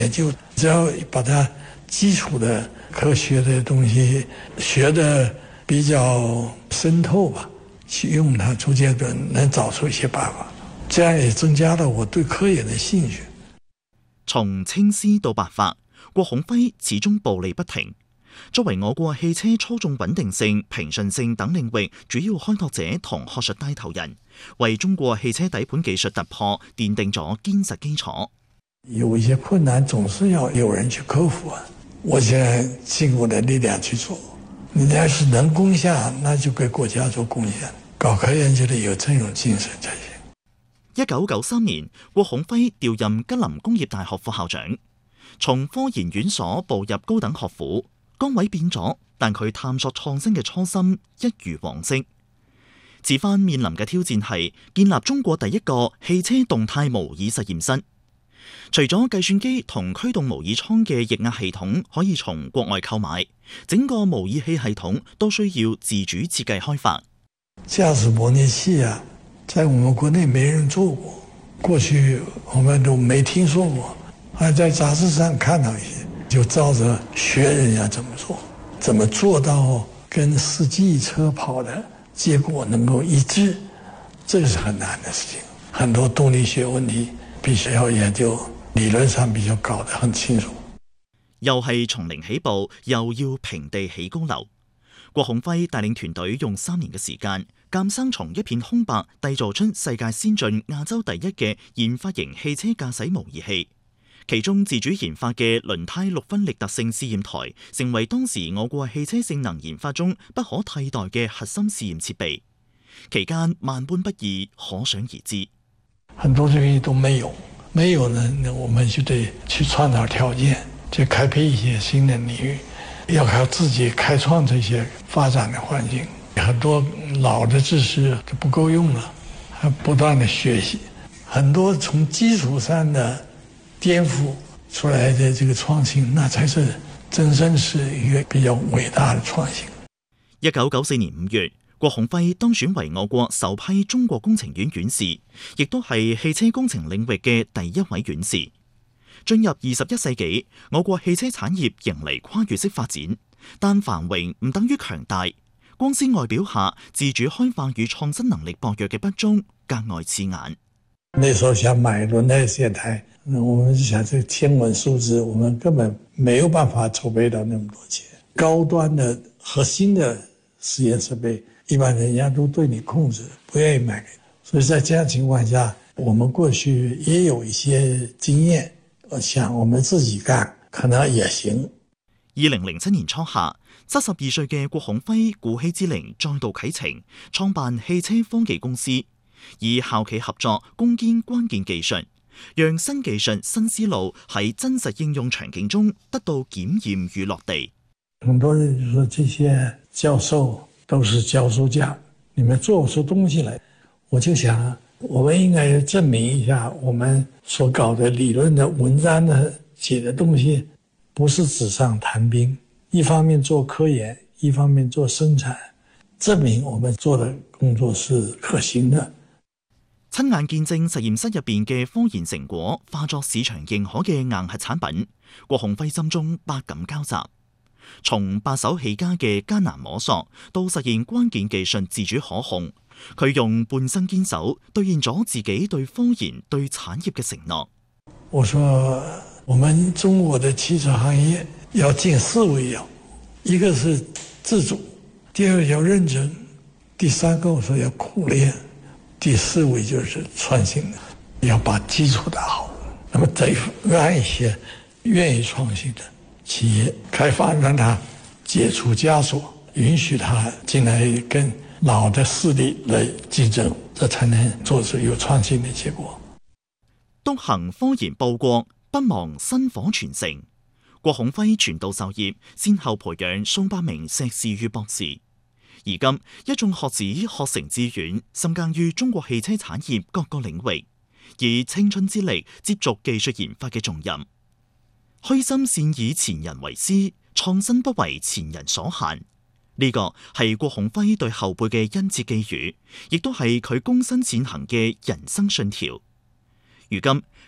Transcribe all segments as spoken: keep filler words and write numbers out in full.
也就只要把它基礎的科學的東西學得比較深透吧，去用它，逐漸的能找出一些辦法，這樣也增加了我對科研的興趣。 從青絲到白髮，郭孔輝始終步履不停。作為我國汽車操縱穩定性、平順性等領域主要開拓者同學術帶頭人，為中國汽車底盤技術突破奠定咗堅實基礎。 有一些困難總是要有人去克服啊！我現在盡我的力量去做。你要是能貢獻，那就給國家做貢獻。搞科研就得有這種精神才行。 一九九三年，郭孔輝調任吉林工業大學副校長，從科研院所步入高等學府。崗位變咗，但佢探索創新嘅初心一如往昔。此番面臨嘅挑戰係建立中國第一個汽車動態模擬實驗室。除咗計算機同驅動模擬艙嘅液壓系統可以從國外購買，整個模擬器系統都需要自主設計開發。 駕駛模擬器啊，在我們國內沒人做過，過去我們都沒聽說過，還在雜誌上看到一些。就照着學人家怎麼做，怎麼做到跟實際車跑的結果能夠一致，這個是很難的事情。很多動力學問題必須要研究，理論上比較搞得很清楚。 又係從零起步，又要平地起高樓。郭孔輝帶領團隊用三年嘅時間，鑑生從一片空白締造出世界先進、亞洲第一嘅研發型汽車駕駛模擬器。其中自主研發嘅輪胎六分力特性試驗台，成為當時我國汽車性能研發中不可替代嘅核心試驗設備。期間萬般不易，可想而知。 很多東西都沒有，沒有呢，我們就得去創造條件，去開闢一些新的領域，要靠自己開創這些發展的環境。很多老的知識就不夠用了，還不斷的學習，很多從基礎上的顛覆出來的這個創新，那才是真正是一個比較偉大的創新。 一九九四年五月，郭孔輝當選為我國首批中國工程院院士，亦都係汽車工程領域嘅第一位院士。進入二十一世紀，我國汽車產業迎嚟跨越式發展，但繁榮唔等於強大。光鮮外表下，自主開發與創新能力薄弱嘅不忠格外刺眼。 那時候想買輪胎線胎，我們就想這個天文數字，我們根本沒有辦法籌備到那麼多錢。高端的核心的實驗設備，一般人家都對你控制，不願意買給你。所以在這樣情況下，我們過去也有一些經驗，我想我們自己幹可能也行。 二零零七年初夏，七十二歲嘅郭孔輝鼓起之靈再度啟程，創辦汽車科技公司。以校企合作攻堅關鍵技術，讓新技術新思路喺真實應用場景中得到檢驗與落地。 很多人就說這些教授都是教授家，你們做不出東西來。我就想，我們應該證明一下，我們所搞的理論的文章的寫的東西，不是紙上談兵。一方面做科研，一方面做生產，證明我們做的工作是可行的。 親眼見證實驗室入邊嘅科研成果化作市場認可嘅硬核產品，郭孔輝心中百感交集。從白手起家嘅艱難摸索，到實現關鍵技術自主可控，佢用半生堅守兌現咗自己對科研、對產業嘅承諾。 我說，我們中國的汽車行業要盡四位要，一個是自主，第二個要認真，第三個我說要苦練。第四位就是創新的，要把基礎打好。那麼得讓一些願意創新的企業開發，讓它解除枷鎖，允許它進來跟老的勢力來競爭，這才能做出有創新的結果。 篤行科研報國，不忘薪火傳承。郭孔輝傳道授業，先後培養數百名碩士與博士。而今一眾學子學成致遠，深耕於中國汽車產業各個領域，以青春之力接續技術研發嘅重任。虛心善以前人為師，創新不為前人所限。呢個係郭孔輝對後輩嘅殷切寄語，亦都係佢躬身前行嘅人生信條。如今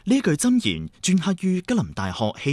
呢句箴言鐫刻於吉林大學